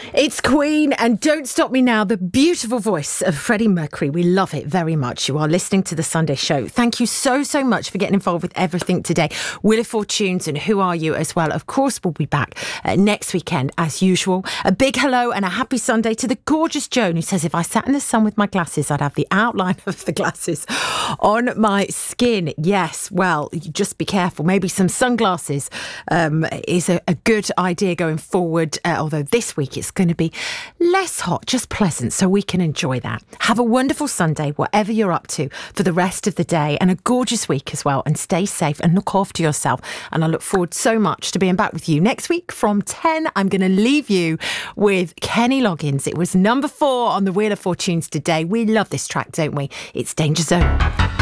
It's Queen and Don't Stop Me Now, the beautiful voice of Freddie Mercury. We love it very much. You are listening to The Sunday Show. Thank you so much for getting involved with everything today. Wheel of Fortunes and Who Are You as well. Of course, we'll be back next weekend as usual. A big hello and a happy Sunday to the gorgeous Joan, who says if I sat in the sun with my glasses, I'd have the outline of the glasses on my skin. Yes, well, just be careful. Maybe some sunglasses is a good idea going forward, although this week it's going to be less hot, just pleasant, so we can enjoy that. Have a wonderful Sunday, whatever you're up to, for the rest of the day, and a gorgeous week as well, and stay safe and look after yourself. And I look forward so much to being back with you next week from 10. I'm going to leave you with Kenny Loggins. It was number 4 on the Wheel of Fortunes today. We love this track, don't we? It's Danger Zone.